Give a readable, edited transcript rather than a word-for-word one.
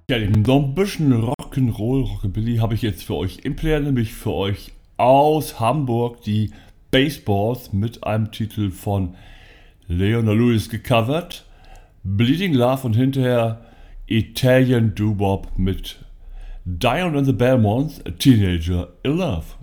Ja, eben so ein bisschen Rock'n'Roll, Rockabilly habe ich jetzt für euch im Player, nämlich für euch aus Hamburg die Baseballs mit einem Titel von Leona Lewis gecovert, Bleeding Love und hinterher Italian Doo-Wop mit Dion and the Belmonts, A Teenager in Love.